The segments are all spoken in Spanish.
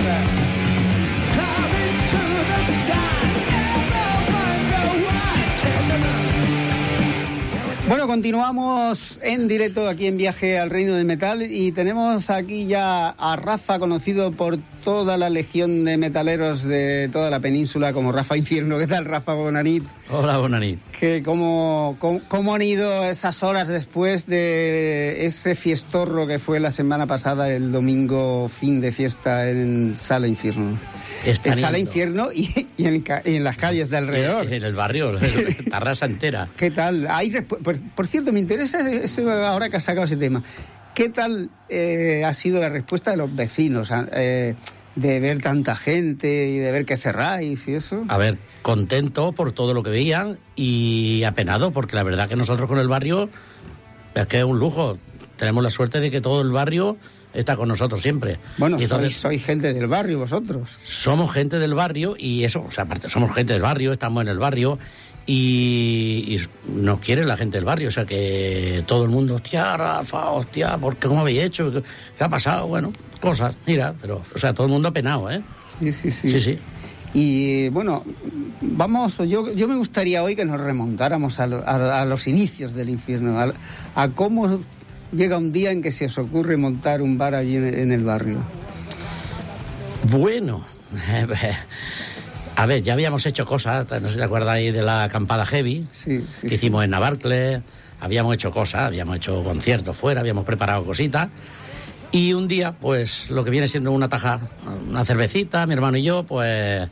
Bueno, continuamos en directo aquí en Viaje al Reino del Metal y tenemos aquí ya a Rafa, conocido por toda la legión de metaleros de toda la península como Rafa Infierno. ¿Qué tal, Rafa? Bonanit. Hola, Bonanit. ¿Cómo han ido esas horas después de ese fiestorro que fue la semana pasada, el domingo fin de fiesta en Sala Infierno? En Sala Infierno y en las calles de alrededor. En el barrio, la raza entera. ¿Qué tal? Por cierto, me interesa ahora que has sacado ese tema. ¿Qué tal ha sido la respuesta de los vecinos de ver tanta gente y de ver que cerráis y eso? A ver, contento por todo lo que veían y apenado, porque la verdad que nosotros con el barrio es que es un lujo. Tenemos la suerte de que todo el barrio está con nosotros siempre. Bueno, sois gente del barrio vosotros. Somos gente del barrio y eso, o sea, aparte somos gente del barrio, estamos en el barrio y nos quiere la gente del barrio, o sea que todo el mundo, hostia, Rafa, hostia, ¿por qué? ¿Cómo habéis hecho? ¿Qué ha pasado? Bueno, cosas, mira, pero, o sea, todo el mundo apenado, ¿eh? Sí. Y bueno, yo me gustaría hoy que nos remontáramos a los inicios del infierno, a cómo llega un día en que se os ocurre montar un bar allí en el barrio. Bueno, a ver, ya habíamos hecho cosas, no sé si te acuerdas ahí de la acampada heavy, que hicimos en Navarcles, habíamos hecho cosas, habíamos hecho conciertos fuera, habíamos preparado cositas, y un día, pues, lo que viene siendo una taja, una cervecita, mi hermano y yo, pues,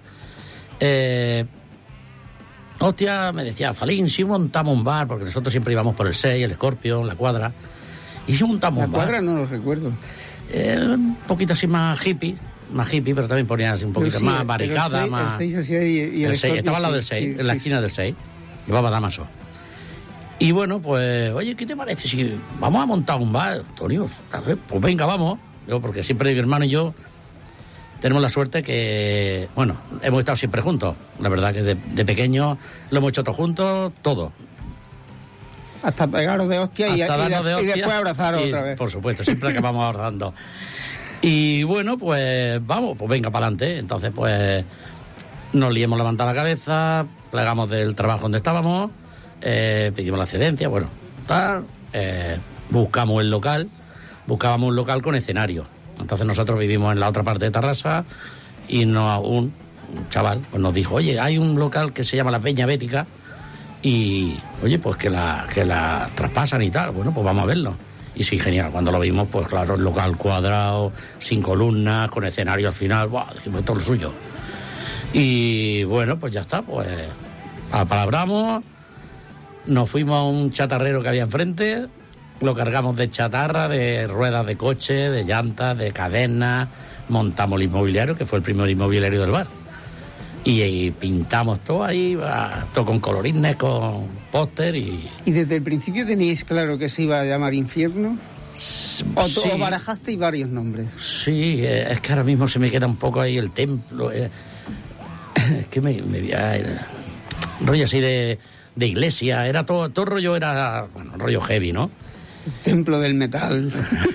hostia, me decía, Falín, si montamos un bar, porque nosotros siempre íbamos por el 6, el Scorpion, la Cuadra, y si montamos un bar. La Cuadra no lo recuerdo. Un poquito así más hippie, pero también ponían así un poquito más barricada, más... El 6 hacía y el 6, estaba al lado del 6, en la esquina del 6, llevaba Damaso. Y bueno, pues, oye, ¿qué te parece si vamos a montar un bar, Antonio? Pues venga, vamos. Yo, porque siempre mi hermano y yo tenemos la suerte que, bueno, hemos estado siempre juntos. La verdad que de pequeño lo hemos hecho todos juntos, todo. Hasta pegaros de hostia y después abrazaros otra vez. Por supuesto, siempre acabamos abrazando. Y bueno, pues vamos, pues venga para adelante. Entonces, pues nos liemos levantar la cabeza, plegamos del trabajo donde estábamos, pedimos la excedencia, bueno, tal, buscamos buscábamos un local con escenario. Entonces nosotros vivimos en la otra parte de Tarrasa y un chaval pues nos dijo, oye, hay un local que se llama La Peña Bética y, oye, pues que la traspasan y tal. Bueno, pues vamos a verlo. Y sí, genial. Cuando lo vimos, pues claro, el local cuadrado, sin columnas, con escenario al final, ¡buah! Dijimos, todo lo suyo. Y bueno, pues ya está, pues apalabramos, nos fuimos a un chatarrero que había enfrente, lo cargamos de chatarra, de ruedas de coche, de llantas, de cadenas, montamos el inmobiliario, que fue el primer inmobiliario del bar. Y pintamos todo ahí, todo con colorines, con póster y... ¿Y desde el principio teníais claro que se iba a llamar Infierno? ¿O barajasteis varios nombres? Sí, es que ahora mismo se me queda un poco ahí el templo. Es que me rollo así de iglesia, era todo rollo, era, bueno, rollo heavy, ¿no? El templo del metal.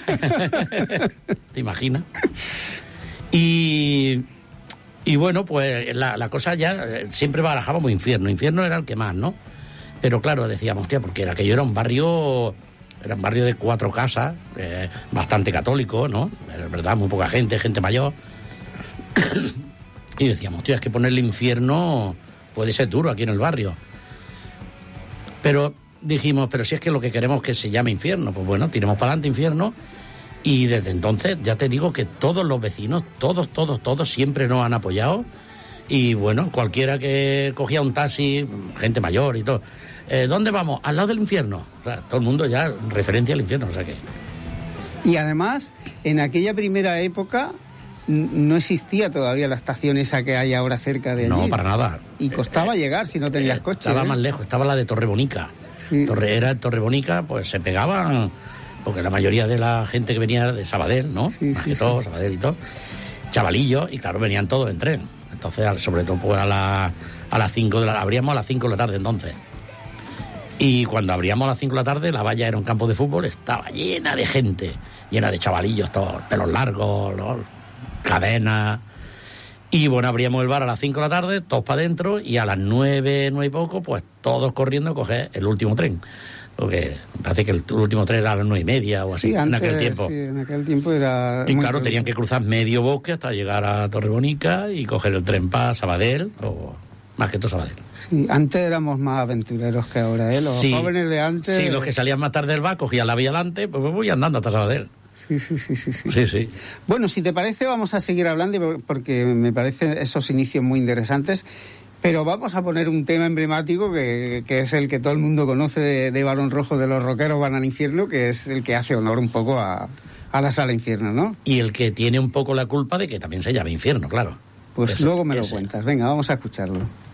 ¿Te imaginas? Y bueno, pues la cosa ya siempre barajábamos Infierno. Infierno era el que más, ¿no? Pero claro, decíamos, hostia, porque aquello era un barrio de 4 casas, bastante católico, ¿no? Es verdad, muy poca gente mayor. Y decíamos, tío, es que ponerle Infierno puede ser duro aquí en el barrio. Pero dijimos, pero si es que lo que queremos es que se llame Infierno, pues bueno, tiremos para adelante Infierno. Y desde entonces, ya te digo que todos los vecinos, todos siempre nos han apoyado. Y bueno, cualquiera que cogía un taxi, gente mayor y todo, ¿dónde vamos? Al lado del infierno. O sea, todo el mundo ya referencia al infierno, o sea que... Y además, en aquella primera época no existía todavía la estación esa que hay ahora cerca de allí. No, para nada. Y costaba llegar si no tenías coche. Estaba más lejos, estaba la de Torrebonica. Sí. Torrebonica, pues se pegaban... Porque la mayoría de la gente que venía de Sabadell, ¿no? Sí. Sabadell y todo, chavalillos, y claro, venían todos en tren. Entonces, sobre todo, pues a las 5 abríamos a las 5 de la tarde entonces. Y cuando abríamos a las 5 de la tarde, la valla era un campo de fútbol, estaba llena de gente, llena de chavalillos, todos, pelos largos, ¿no? Cadenas, Y bueno, abríamos el bar a las 5 de la tarde, todos para adentro, y a las 9 y poco, pues todos corriendo a coger el último tren. Porque me parece que el último tren era a las 9:30 o así, antes, en aquel tiempo. Sí, en aquel tiempo era... Y claro, tenían que cruzar medio bosque hasta llegar a Torrebonica y coger el tren para Sabadell, o más que todo Sabadell. Sí, antes éramos más aventureros que ahora, ¿eh? Los jóvenes de antes... Sí, los que salían más tarde del bar, cogían la vía adelante, pues voy andando hasta Sabadell. Sí. Bueno, si te parece, vamos a seguir hablando porque me parecen esos inicios muy interesantes, pero vamos a poner un tema emblemático que es el que todo el mundo conoce de Barón Rojo, de los rockeros van al infierno, que es el que hace honor un poco a la Sala Infierno, ¿no? Y el que tiene un poco la culpa de que también se llame infierno, claro. Pues luego me lo cuentas. Venga, vamos a escucharlo.